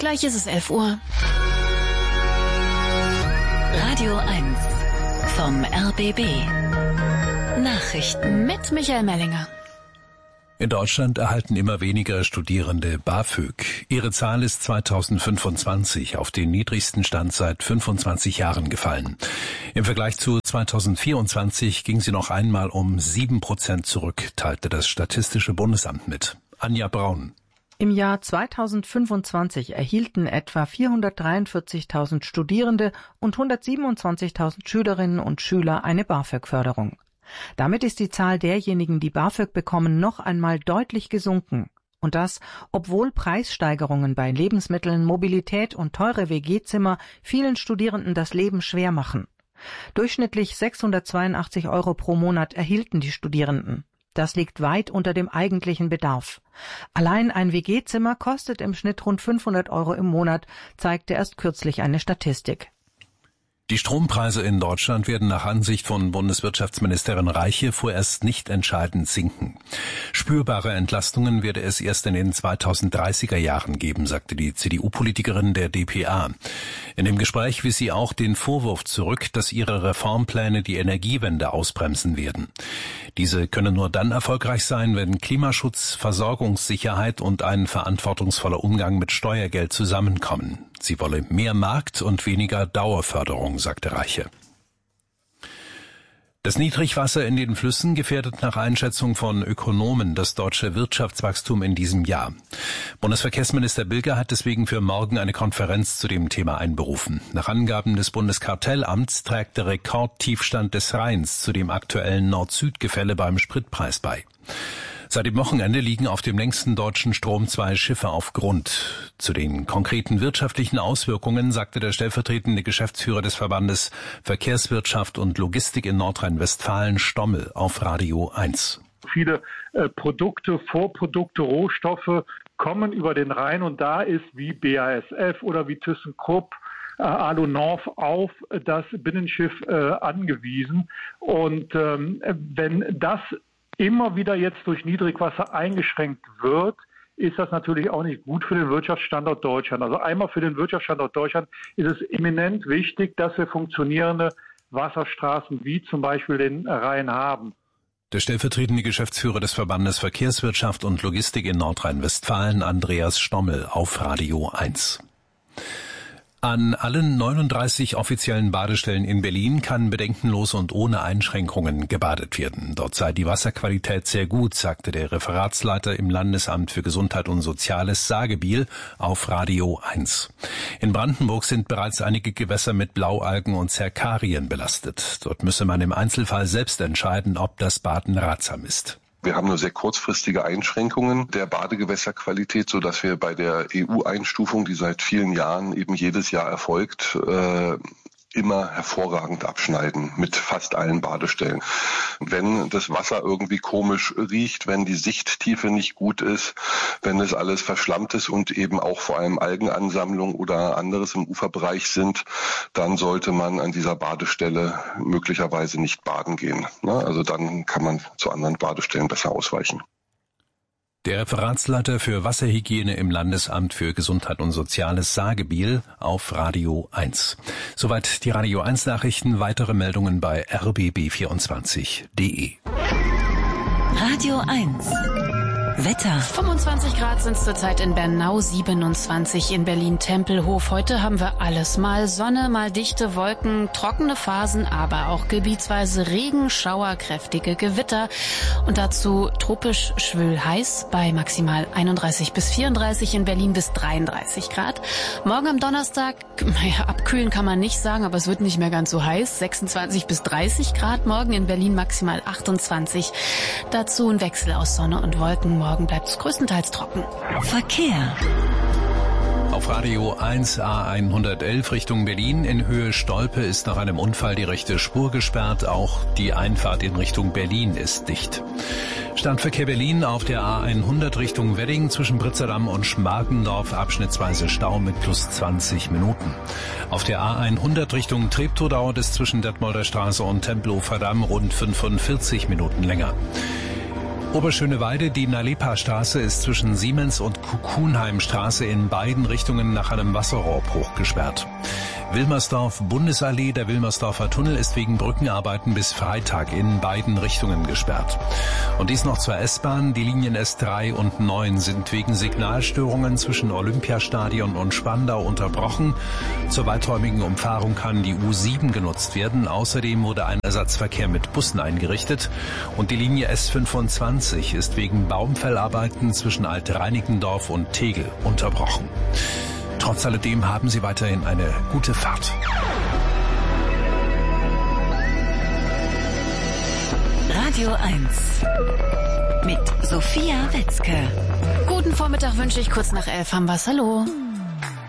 Gleich ist es 11 Uhr. Radio 1 vom RBB. Nachrichten mit Michael Mellinger. In Deutschland erhalten immer weniger Studierende BAföG. Ihre Zahl ist 2025 auf den niedrigsten Stand seit 25 Jahren gefallen. Im Vergleich zu 2024 ging sie noch einmal um 7% zurück, teilte das Statistische Bundesamt mit. Anja Braun. Im Jahr 2025 erhielten etwa 443.000 Studierende und 127.000 Schülerinnen und Schüler eine BAföG-Förderung. Damit ist die Zahl derjenigen, die BAföG bekommen, noch einmal deutlich gesunken. Und das, obwohl Preissteigerungen bei Lebensmitteln, Mobilität und teure WG-Zimmer vielen Studierenden das Leben schwer machen. Durchschnittlich 682 € pro Monat erhielten die Studierenden. Das liegt weit unter dem eigentlichen Bedarf. Allein ein WG-Zimmer kostet im Schnitt rund 500 € im Monat, zeigte erst kürzlich eine Statistik. Die Strompreise in Deutschland werden nach Ansicht von Bundeswirtschaftsministerin Reiche vorerst nicht entscheidend sinken. Spürbare Entlastungen werde es erst in den 2030er Jahren geben, sagte die CDU-Politikerin der dpa. In dem Gespräch wies sie auch den Vorwurf zurück, dass ihre Reformpläne die Energiewende ausbremsen werden. Diese könne nur dann erfolgreich sein, wenn Klimaschutz, Versorgungssicherheit und ein verantwortungsvoller Umgang mit Steuergeld zusammenkommen. Sie wolle mehr Markt und weniger Dauerförderung, sagte Reiche. Das Niedrigwasser in den Flüssen gefährdet nach Einschätzung von Ökonomen das deutsche Wirtschaftswachstum in diesem Jahr. Bundesverkehrsminister Bilger hat deswegen für morgen eine Konferenz zu dem Thema einberufen. Nach Angaben des Bundeskartellamts trägt der Rekordtiefstand des Rheins zu dem aktuellen Nord-Süd-Gefälle beim Spritpreis bei. Seit dem Wochenende liegen auf dem längsten deutschen Strom 2 Schiffe auf Grund. Zu den konkreten wirtschaftlichen Auswirkungen sagte der stellvertretende Geschäftsführer des Verbandes Verkehrswirtschaft und Logistik in Nordrhein-Westfalen, Stommel, auf Radio 1. Viele Produkte, Vorprodukte, Rohstoffe kommen über den Rhein und da ist wie BASF oder wie ThyssenKrupp, Alunov auf das Binnenschiff angewiesen. Und wenn das immer wieder jetzt durch Niedrigwasser eingeschränkt wird, ist das natürlich auch nicht gut für den Wirtschaftsstandort Deutschland. Also einmal für den Wirtschaftsstandort Deutschland ist es eminent wichtig, dass wir funktionierende Wasserstraßen wie zum Beispiel den Rhein haben. Der stellvertretende Geschäftsführer des Verbandes Verkehrswirtschaft und Logistik in Nordrhein-Westfalen, Andreas Stommel, auf Radio 1. An allen 39 offiziellen Badestellen in Berlin kann bedenkenlos und ohne Einschränkungen gebadet werden. Dort sei die Wasserqualität sehr gut, sagte der Referatsleiter im Landesamt für Gesundheit und Soziales Sagebiel auf Radio 1. In Brandenburg sind bereits einige Gewässer mit Blaualgen und Zerkarien belastet. Dort müsse man im Einzelfall selbst entscheiden, ob das Baden ratsam ist. Wir haben nur sehr kurzfristige Einschränkungen der Badegewässerqualität, sodass wir bei der EU-Einstufung, die seit vielen Jahren eben jedes Jahr erfolgt, immer hervorragend abschneiden mit fast allen Badestellen. Wenn das Wasser irgendwie komisch riecht, wenn die Sichttiefe nicht gut ist, wenn es alles verschlammt ist und eben auch vor allem Algenansammlung oder anderes im Uferbereich sind, dann sollte man an dieser Badestelle möglicherweise nicht baden gehen. Also dann kann man zu anderen Badestellen besser ausweichen. Der Referatsleiter für Wasserhygiene im Landesamt für Gesundheit und Soziales Sagebiel auf Radio 1. Soweit die Radio 1 Nachrichten. Weitere Meldungen bei rbb24.de. Radio 1. Wetter. 25 Grad sind es zurzeit in Bernau, 27 in Berlin-Tempelhof. Heute haben wir alles. Mal Sonne, mal dichte Wolken, trockene Phasen, aber auch gebietsweise Regen, Schauer, kräftige Gewitter. Und dazu tropisch schwül heiß bei maximal 31 bis 34, in Berlin bis 33 Grad. Morgen am Donnerstag, abkühlen kann man nicht sagen, aber es wird nicht mehr ganz so heiß. 26 bis 30 Grad morgen, in Berlin maximal 28. Dazu ein Wechsel aus Sonne und Wolken. Morgen bleibt es größtenteils trocken. Verkehr. Auf Radio 1 A111 Richtung Berlin in Höhe Stolpe ist nach einem Unfall die rechte Spur gesperrt. Auch die Einfahrt in Richtung Berlin ist dicht. Stadtverkehr Berlin auf der A100 Richtung Wedding zwischen Britzerdam und Schmargendorf abschnittsweise Stau mit plus 20 Minuten. Auf der A100 Richtung Treptow dauert es zwischen Detmolder Straße und Tempelhofer Damm rund 45 Minuten länger. Oberschöneweide, die Nalepa-Straße ist zwischen Siemens- und Kuckuhnheimstraße in beiden Richtungen nach einem Wasserrohrbruch gesperrt. Wilmersdorf Bundesallee, der Wilmersdorfer Tunnel ist wegen Brückenarbeiten bis Freitag in beiden Richtungen gesperrt. Und dies noch zur S-Bahn. Die Linien S3 und 9 sind wegen Signalstörungen zwischen Olympiastadion und Spandau unterbrochen. Zur weiträumigen Umfahrung kann die U7 genutzt werden. Außerdem wurde ein Ersatzverkehr mit Bussen eingerichtet. Und die Linie S25 ist wegen Baumfellarbeiten zwischen Alt-Reinickendorf und Tegel unterbrochen. Trotz alledem haben Sie weiterhin eine gute Fahrt. Radio 1 mit Sophia Wetzke. Guten Vormittag wünsche ich, kurz nach 11 haben wir's. Hallo.